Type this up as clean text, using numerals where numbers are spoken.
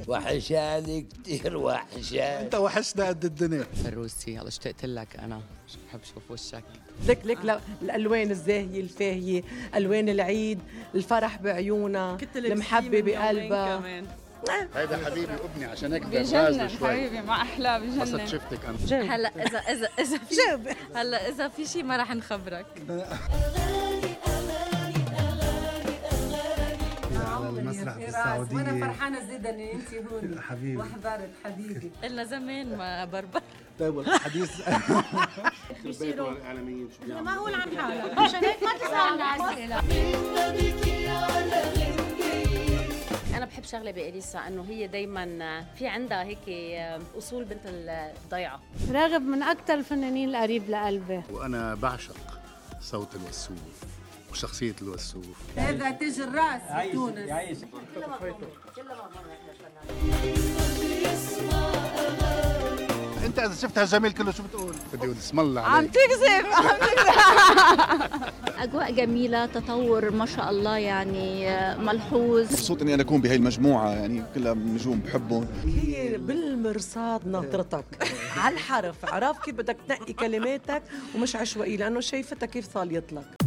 وحشاني كتير وحشاني. انت وحشنا قد الدنيا. الروسي هلا اشتقت لك انا، بحب اشوف وشك. لك الالوان الزاهيه الفاهيه، الوان العيد، الفرح بعيونها، المحبه بقلبها. هيدا حبيبي وابني عشان هيك بجنن حبيبي، ما احلى بجنن. قصد شفتك انا. هلا اذا في هلا اذا في شيء ما راح نخبرك. على المسرح بالسعودية وانا فرحانه زيدا ان انت هون حبيبي وحضرت حبيبي. قلنا زمان ما بربر. طيب الحديث بيتوا الاعلاميين شو ما هو عن حالك عشان هيك ما تسألنا أسئلة. أنا بحب شغلة بإليسا إنه هي دايماً في عندها هيك أصول بنت الضيعة. راغب من أكثر الفنانين القريب لقلبي. وانا بعشق صوت الوسوف وشخصية الوسوف. هذا تاج الراس بتونس. انت اذا شفتها جميل كله شو بتقول؟ بدي اقول اسم الله عم عليك. تكذب. أجواء جميلة، تطور ما شاء الله يعني ملحوظ. مبسوط اني انا اكون بهي المجموعه، يعني كلها نجوم بحبهم. هي بالمرصاد ناطرتك على الحرف، عرف كيف بدك تنقي كلماتك ومش عشوائي، لانه شايفتها كيف صاليت لك.